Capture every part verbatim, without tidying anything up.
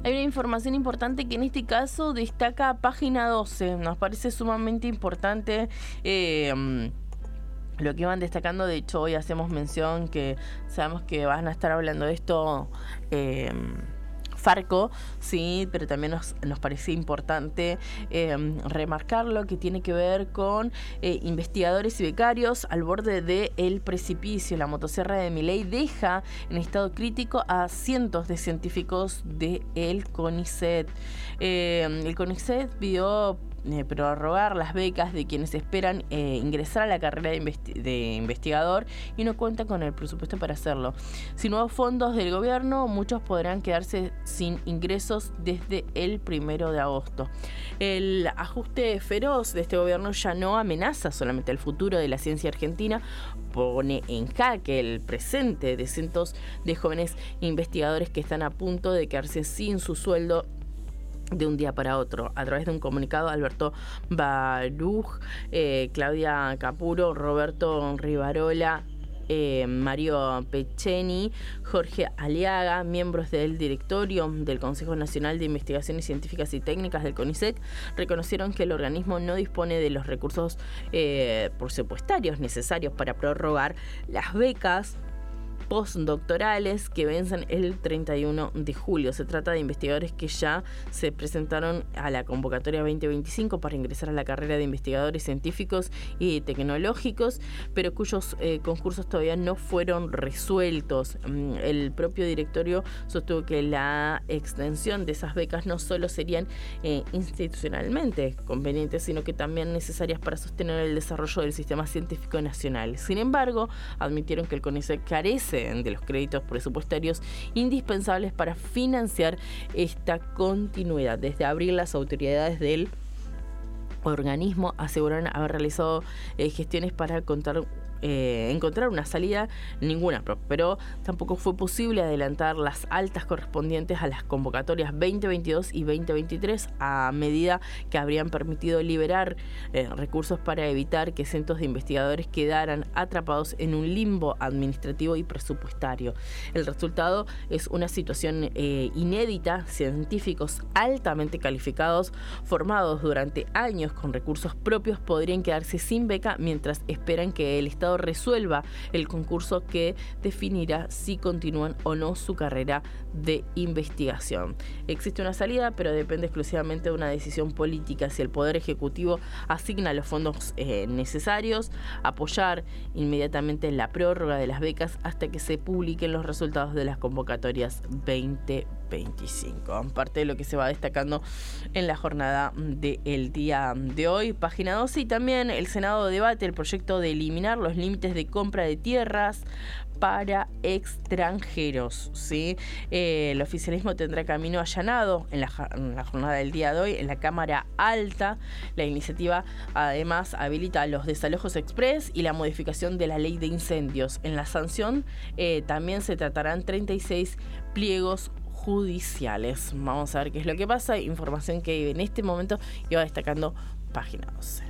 Hay una información importante que en este caso destaca página doce. Nos parece sumamente importante eh, lo que van destacando. De hecho, hoy hacemos mención que sabemos que van a estar hablando de esto eh, Farco, sí, pero también nos, nos parece importante eh, remarcar lo que tiene que ver con eh, investigadores y becarios al borde del precipicio. La motosierra de Milei deja en estado crítico a cientos de científicos del CONICET. Eh, el CONICET pidió Eh, prorrogar las becas de quienes esperan eh, ingresar a la carrera de, investi- de investigador y no cuentan con el presupuesto para hacerlo. Sin nuevos fondos del gobierno, muchos podrán quedarse sin ingresos desde el primero de agosto. El ajuste feroz de este gobierno ya no amenaza solamente el futuro de la ciencia argentina, pone en jaque el presente de cientos de jóvenes investigadores que están a punto de quedarse sin su sueldo de un día para otro. A través de un comunicado, Alberto Baruch, eh, Claudia Capuro, Roberto Rivarola, eh, Mario Pecheni, Jorge Aliaga, miembros del directorio del Consejo Nacional de Investigaciones Científicas y Técnicas del CONICET, reconocieron que el organismo no dispone de los recursos eh, presupuestarios necesarios para prorrogar las becas postdoctorales que vencen el treinta y uno de julio. Se trata de investigadores que ya se presentaron a la convocatoria veinte veinticinco para ingresar a la carrera de investigadores científicos y tecnológicos, pero cuyos eh, concursos todavía no fueron resueltos. El propio directorio sostuvo que la extensión de esas becas no solo serían eh, institucionalmente convenientes, sino que también necesarias para sostener el desarrollo del sistema científico nacional. Sin embargo, admitieron que el CONICET carece de los créditos presupuestarios indispensables para financiar esta continuidad. Desde abril, las autoridades del organismo aseguran haber realizado eh, gestiones para contar Eh, encontrar una salida, ninguna, pero tampoco fue posible adelantar las altas correspondientes a las convocatorias veinte veintidós y veinte veintitrés, a medida que habrían permitido liberar eh, recursos para evitar que cientos de investigadores quedaran atrapados en un limbo administrativo y presupuestario. El resultado es una situación eh, inédita. Científicos altamente calificados, formados durante años con recursos propios, podrían quedarse sin beca mientras esperan que el Estado resuelva el concurso que definirá si continúan o no su carrera de investigación. Existe una salida, pero depende exclusivamente de una decisión política. Si el Poder Ejecutivo asigna los fondos eh, necesarios, apoyar inmediatamente la prórroga de las becas hasta que se publiquen los resultados de las convocatorias veinte veinticinco. Parte de lo que se va destacando en la jornada del día de hoy. Página doce, y también el Senado debate el proyecto de eliminar los límites de compra de tierras para extranjeros, ¿sí? Eh, el oficialismo tendrá camino allanado en la, en la jornada del día de hoy en la Cámara Alta. La iniciativa además habilita los desalojos express y la modificación de la ley de incendios. En la sanción eh, también se tratarán treinta y seis pliegos judiciales. Vamos a ver qué es lo que pasa. Información que en este momento iba destacando página doce.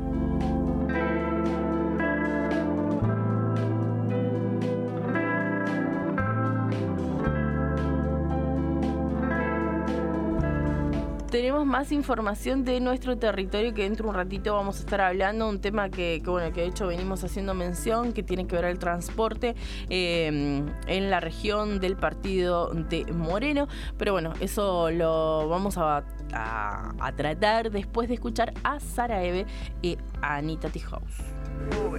Tenemos más información de nuestro territorio que dentro de un ratito vamos a estar hablando, un tema que, que bueno, que de hecho venimos haciendo mención, que tiene que ver el transporte eh, en la región del partido de Moreno, pero bueno, eso lo vamos a, a, a tratar después de escuchar a Sara Eve y a Anita T. House.